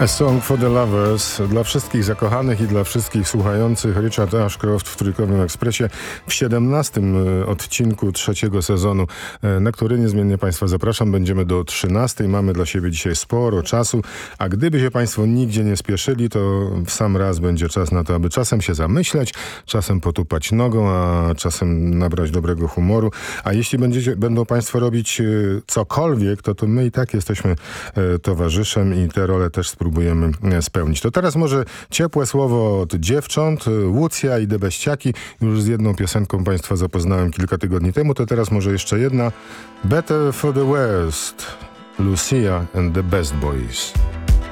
A Song for the Lovers. Dla wszystkich zakochanych i dla wszystkich słuchających Richard Ashcroft w Trójkowym Ekspresie w 17. odcinku 3. sezonu, na który niezmiennie Państwa zapraszam. Będziemy do 13. Mamy dla siebie dzisiaj sporo czasu, a gdyby się Państwo nigdzie nie spieszyli, to w sam raz będzie czas na to, aby czasem się zamyśleć, czasem potupać nogą, a czasem nabrać dobrego humoru. A jeśli będą Państwo robić cokolwiek, to my i tak jesteśmy towarzyszem i tę rolę też spróbujemy spełnić. To teraz może ciepłe słowo od dziewcząt. Łucja i Debeściaki. Już z jedną piosenką Państwa zapoznałem kilka tygodni temu, to teraz może jeszcze jedna. Better for the West. Lucia and the Best Boys.